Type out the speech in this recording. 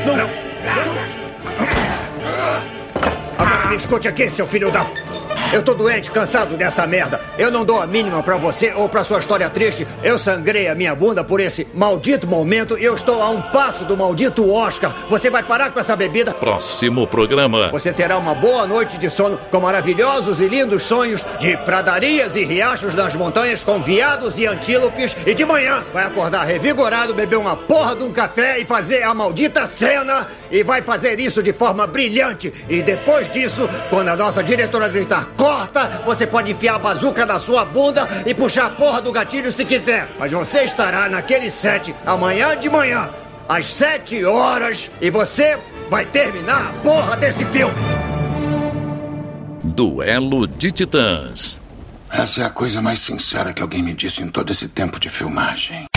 Agora me escute aqui, seu filho da... Eu tô doente, cansado dessa merda. Eu não dou a mínima pra você ou pra sua história triste. Eu sangrei a minha bunda por esse maldito momento e eu estou a um passo do maldito Oscar. Você vai parar com essa bebida? Próximo programa. Você terá uma boa noite de sono com maravilhosos e lindos sonhos de pradarias e riachos nas montanhas com veados e antílopes. E de manhã vai acordar revigorado, beber uma porra de um café e fazer a maldita cena. E vai fazer isso de forma brilhante. E depois disso, quando a nossa diretora gritar corta, você pode enfiar a bazuca na sua bunda e puxar a porra do gatilho se quiser. Mas você estará naquele set amanhã de manhã, às 7 horas, e você vai terminar a porra desse filme. Duelo de Titãs. Essa é a coisa mais sincera que alguém me disse em todo esse tempo de filmagem.